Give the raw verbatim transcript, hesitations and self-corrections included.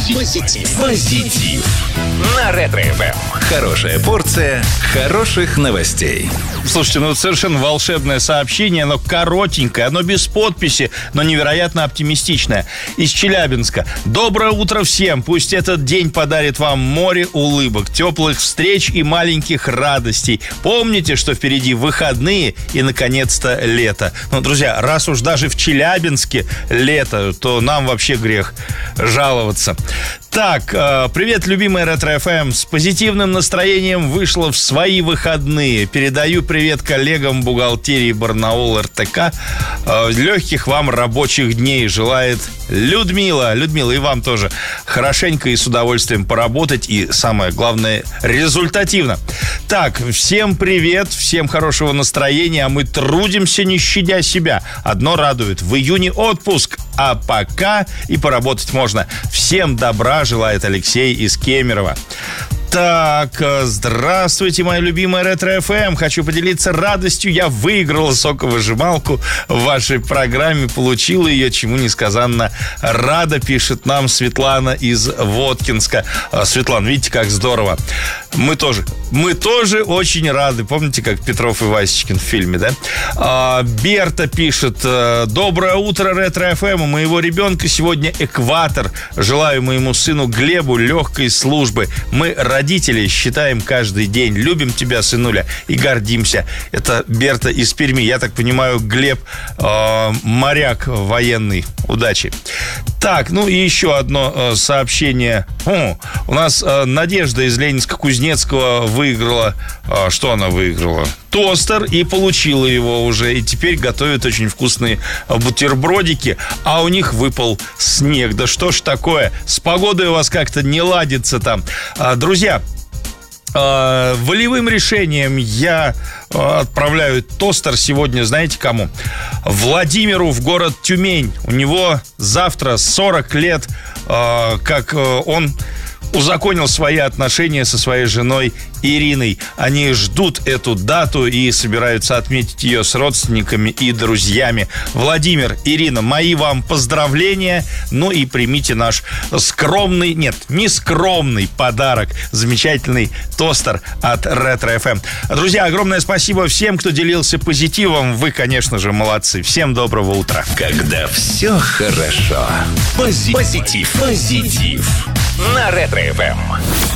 Позитив. Позитив. На Ретро-эф эм. Хорошая порция хороших новостей. Слушайте, ну это совершенно волшебное сообщение. Оно коротенькое, оно без подписи, но невероятно оптимистичное. Из Челябинска. Доброе утро всем. Пусть этот день подарит вам море улыбок, теплых встреч и маленьких радостей. Помните, что впереди выходные и, наконец-то, лето. Ну, друзья, раз уж даже в Челябинске лето, то нам вообще грех жаловаться. Так, привет, любимая Ретро-эф эм. С позитивным настроением вышла в свои выходные. Передаю привет коллегам бухгалтерии Барнаул эр тэ ка. Легких вам рабочих дней желает Людмила. Людмила, и вам тоже хорошенько и с удовольствием поработать. И самое главное, результативно. Так, всем привет, всем хорошего настроения. А мы трудимся, не щадя себя. Одно радует, в июне отпуск. А пока и поработать можно. Всем добра желает Алексей из Кемерово. Так, здравствуйте, моя любимая Ретро-эф эм. Хочу поделиться радостью. Я выиграла соковыжималку в вашей программе. Получила ее, чему несказанно рада, пишет нам Светлана из Воткинска. Светлана, видите, как здорово. Мы тоже, мы тоже очень рады. Помните, как Петров и Васечкин в фильме, да? А, Берта пишет: доброе утро, Ретро-эф эм. У моего ребенка сегодня экватор. Желаю моему сыну Глебу легкой службы. Мы родители считаем каждый день. Любим тебя, сынуля, и гордимся. Это Берта из Перми. Я так понимаю, Глеб э, моряк военный. Удачи. Так, ну и еще одно э, сообщение. О, у нас э, Надежда из Ленинска-Кузнецкого выиграла. Э, что она выиграла? Тостер, и получила его уже. И теперь готовят очень вкусные бутербродики. А у них выпал снег. Да что ж такое? С погодой у вас как-то не ладится там. А, друзья, а, волевым решением я а, отправляю тостер сегодня, знаете, кому? Владимиру в город Тюмень. У него завтра сорок лет, а, как а, он узаконил свои отношения со своей женой Ириной. Они ждут эту дату и собираются отметить ее с родственниками и друзьями. Владимир, Ирина, мои вам поздравления. Ну и примите наш скромный, нет, не скромный подарок. Замечательный тостер от Ретро-эф эм. Друзья, огромное спасибо всем, кто делился позитивом. Вы, конечно же, молодцы. Всем доброго утра. Когда все хорошо. Позитив. Позитив. Позитив. На Ретро-эф эм.